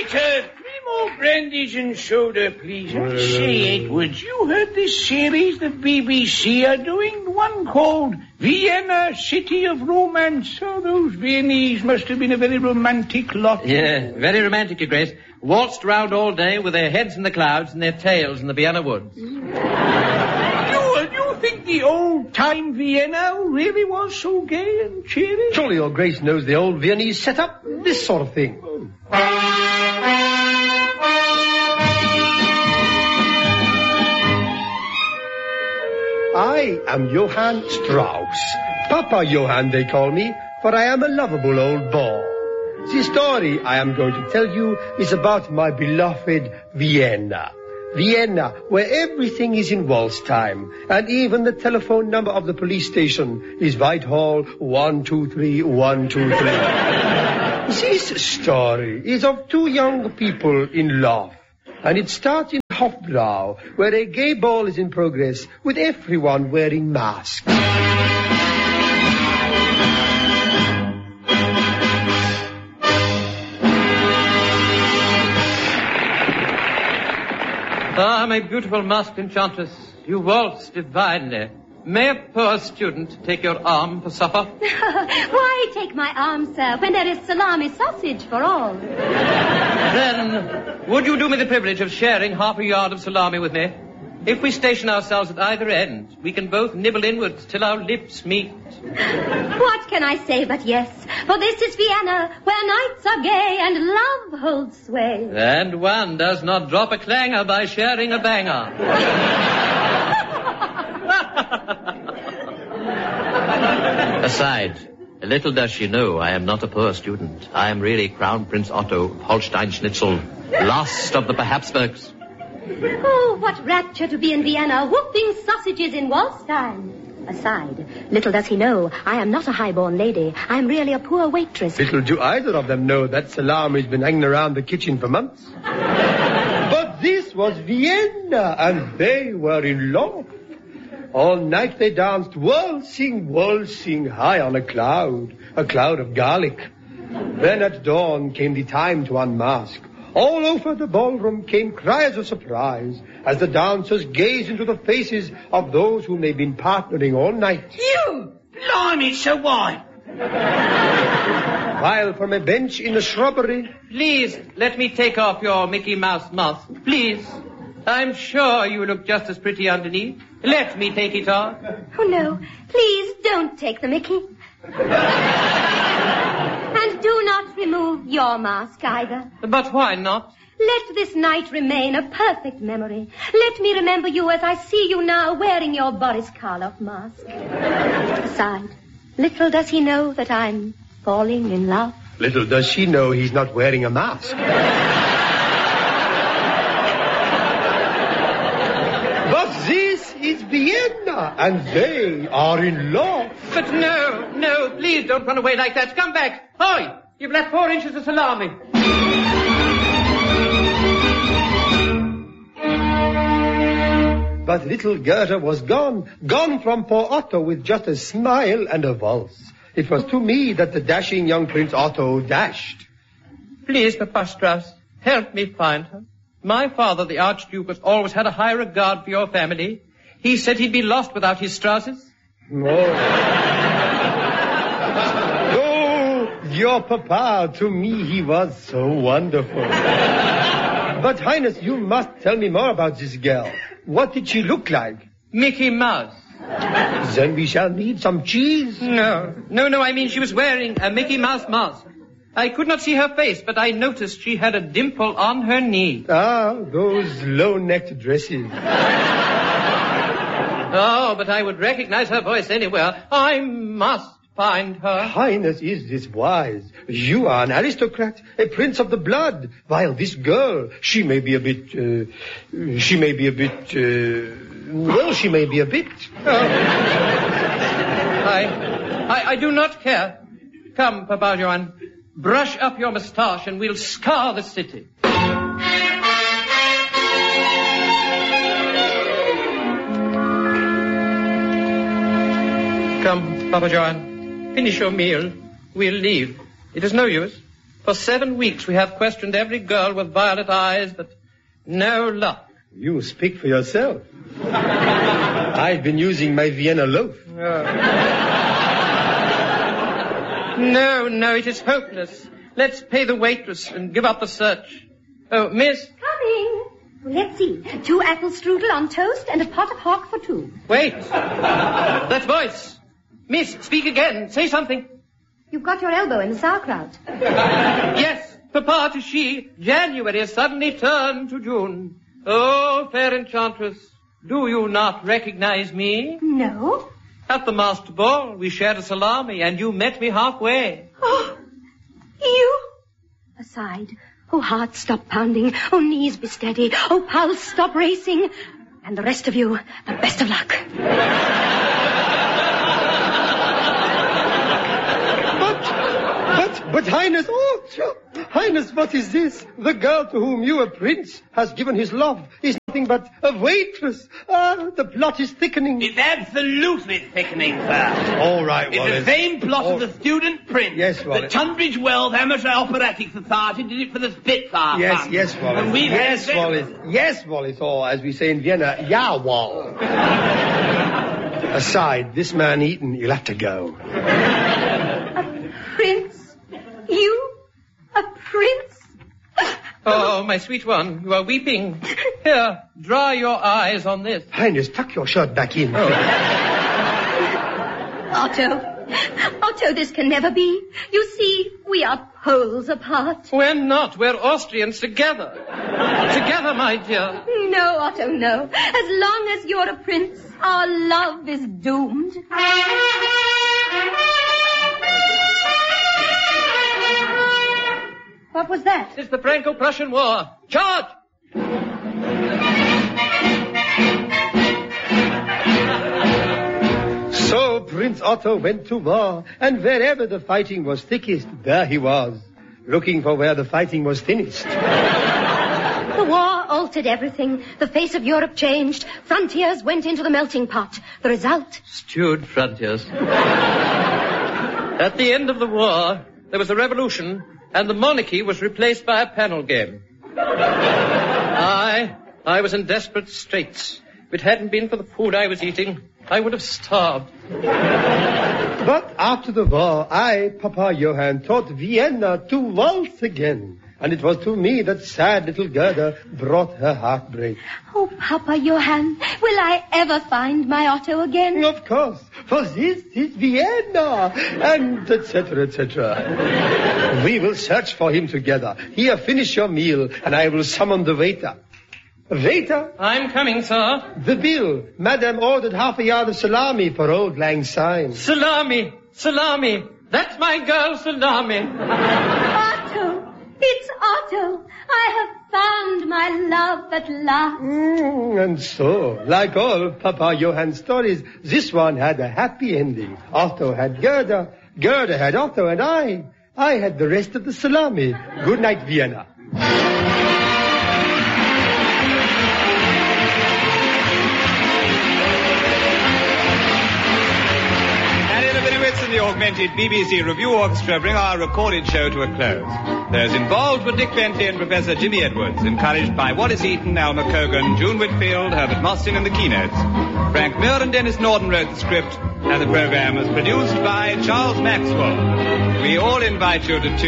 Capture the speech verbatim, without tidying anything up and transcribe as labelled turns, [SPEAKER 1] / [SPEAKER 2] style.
[SPEAKER 1] Waiter! Three more brandies and soda, please. I say, Edwards, you heard this series the B B C are doing? One called Vienna, City of Romance. Oh, those Viennese must have been a very romantic lot.
[SPEAKER 2] Yeah, very romantic, Your Grace. Waltzed round all day with their heads in the clouds and their tails in the Vienna woods.
[SPEAKER 1] You, you think the old-time Vienna really was so gay and cheery?
[SPEAKER 3] Surely Your Grace knows the old Viennese set up this sort of thing. Oh. I am Johann Strauss. Papa Johann, they call me, for I am a lovable old boy. The story I am going to tell you is about my beloved Vienna. Vienna, where everything is in waltz time, and even the telephone number of the police station is Whitehall one two three one two three. This story is of two young people in love, and it starts in Hofbräu, where a gay ball is in progress, with everyone wearing masks.
[SPEAKER 2] Ah, my beautiful masked enchantress, you waltz divinely. May a poor student take your arm for supper?
[SPEAKER 4] Why take my arm, sir, when there is salami sausage for all?
[SPEAKER 2] Then, would you do me the privilege of sharing half a yard of salami with me? If we station ourselves at either end, we can both nibble inwards till our lips meet.
[SPEAKER 4] What can I say but yes? For this is Vienna, where nights are gay and love holds sway.
[SPEAKER 2] And one does not drop a clanger by sharing a banger. Aside, little does she know I am not a poor student. I am really Crown Prince Otto of Holstein-Schnitzel, last of the Habsburgs.
[SPEAKER 4] Oh, what rapture to be in Vienna, whooping sausages in waltz time. Aside, little does he know, I am not a high-born lady. I am really a poor waitress.
[SPEAKER 3] Little do either of them know that salami's been hanging around the kitchen for months. But this was Vienna, and they were in love. All night they danced, waltzing, waltzing, high on a cloud, a cloud of garlic. Then at dawn came the time to unmask. All over the ballroom came cries of surprise as the dancers gazed into the faces of those whom they'd been partnering all night.
[SPEAKER 1] You! Blimey, so why?
[SPEAKER 3] While from a bench in the shrubbery...
[SPEAKER 2] Please, let me take off your Mickey Mouse mask. Please. I'm sure you look just as pretty underneath. Let me take it off.
[SPEAKER 4] Oh, no. Please don't take the Mickey. And do not remove your mask either.
[SPEAKER 2] But why not?
[SPEAKER 4] Let this night remain a perfect memory. Let me remember you as I see you now wearing your Boris Karloff mask. Besides, little does he know that I'm falling in love.
[SPEAKER 3] Little does she know he's not wearing a mask. But this is Vienna, and they are in love.
[SPEAKER 2] But no, no, please don't run away like that. Come back. Hoi! You've left four inches of salami.
[SPEAKER 3] But little Gerda was gone, gone from poor Otto with just a smile and a waltz. It was to me that the dashing young Prince Otto dashed.
[SPEAKER 2] Please, Papa Strauss, help me find her. My father, the Archduke, has always had a high regard for your family. He said he'd be lost without his Strausses.
[SPEAKER 3] Oh. Oh, your papa, to me he was so wonderful. But, Highness, you must tell me more about this girl. What did she look like?
[SPEAKER 2] Mickey Mouse.
[SPEAKER 3] Then we shall need some cheese.
[SPEAKER 2] No, no, no, I mean she was wearing a Mickey Mouse mask. I could not see her face, but I noticed she had a dimple on her knee.
[SPEAKER 3] Ah, those low-necked dresses.
[SPEAKER 2] Oh, but I would recognize her voice anywhere. I must find her.
[SPEAKER 3] Highness, is this wise? You are an aristocrat, a prince of the blood, while this girl, she may be a bit, uh, she may be a bit, uh, well, she may be a bit.
[SPEAKER 2] Oh. I, I, I do not care. Come, Papa Johann, brush up your moustache and we'll scour the city. Come, Papa Johann, finish your meal. We'll leave. It is no use. For seven weeks we have questioned every girl with violet eyes, but no luck.
[SPEAKER 3] You speak for yourself. I've been using my Vienna loaf.
[SPEAKER 2] Oh. No, no, it is hopeless. Let's pay the waitress and give up the search. Oh, miss?
[SPEAKER 4] Coming. Let's see. Two apple strudel on toast and a pot of hawk for two.
[SPEAKER 2] Wait. That voice. Miss, speak again. Say something.
[SPEAKER 4] You've got your elbow in the sauerkraut.
[SPEAKER 2] Yes, Papa, 'tis she. January has suddenly turned to June. Oh, fair enchantress, do you not recognize me?
[SPEAKER 4] No.
[SPEAKER 2] At the masked ball, we shared a salami, and you met me halfway.
[SPEAKER 4] Oh, you? Aside. Oh, heart, stop pounding. Oh, knees, be steady. Oh, pulse, stop racing. And the rest of you, the best of luck.
[SPEAKER 3] But, but, Highness, oh, Highness, what is this? The girl to whom you, a prince, has given his love is nothing but a waitress. Ah, the plot is thickening.
[SPEAKER 1] It's absolutely thickening, sir.
[SPEAKER 3] All right,
[SPEAKER 1] It's
[SPEAKER 3] Wallace.
[SPEAKER 1] the same plot
[SPEAKER 3] All...
[SPEAKER 1] of the Student Prince.
[SPEAKER 3] Yes, Wallace.
[SPEAKER 1] The Tunbridge Wells Amateur Operatic Society did it for the Spitfire
[SPEAKER 3] Yes,
[SPEAKER 1] Fund.
[SPEAKER 3] yes, Wallace.
[SPEAKER 1] And we've
[SPEAKER 3] yes,
[SPEAKER 1] had...
[SPEAKER 3] Wallace. Yes, Wallace, or as we say in Vienna, ja, Wall. Aside, this man Eaton, you'll have to go.
[SPEAKER 4] Prince? You? A prince?
[SPEAKER 2] Oh, my sweet one, you are weeping. Here, dry your eyes on this.
[SPEAKER 3] Highness, tuck your shirt back in.
[SPEAKER 2] Oh.
[SPEAKER 4] Otto. Otto, this can never be. You see, we are poles apart.
[SPEAKER 2] We're not. We're Austrians together. Together, my dear.
[SPEAKER 4] No, Otto, no. As long as you're a prince, our love is doomed. What was that?
[SPEAKER 2] It's the Franco-Prussian War. Charge!
[SPEAKER 3] So Prince Otto went to war, and wherever the fighting was thickest, there he was, looking for where the fighting was thinnest.
[SPEAKER 4] The war altered everything. The face of Europe changed. Frontiers went into the melting pot. The result?
[SPEAKER 2] Stewed frontiers. At the end of the war, there was a revolution, and the monarchy was replaced by a panel game. I, I was in desperate straits. If it hadn't been for the food I was eating, I would have starved.
[SPEAKER 3] But after the war, I, Papa Johann, taught Vienna to waltz again. And it was to me that sad little Gerda brought her heartbreak.
[SPEAKER 4] Oh, Papa Johann, will I ever find my Otto again?
[SPEAKER 3] Of course, for this is Vienna, and et cetera, et cetera. We will search for him together. Here, finish your meal, and I will summon the waiter. Waiter?
[SPEAKER 2] I'm coming, sir.
[SPEAKER 3] The bill. Madame ordered half a yard of salami for Old Lang Syne.
[SPEAKER 2] Salami, salami. That's my girl, Salami.
[SPEAKER 4] Otto, it's Otto. I have found my love at last.
[SPEAKER 3] Mm, and so, like all Papa Johann stories, this one had a happy ending. Otto had Gerda, Gerda had Otto, and I, I had the rest of the salami. Good night, Vienna.
[SPEAKER 5] And the augmented B B C Review Orchestra bring our recorded show to a close. Those involved were Dick Bentley and Professor Jimmy Edwards, encouraged by Wallace Eaton, Alma Cogan, June Whitfield, Herbert Mostyn and the keynotes. Frank Muir and Dennis Norden wrote the script, and the program was produced by Charles Maxwell. We all invite you to tune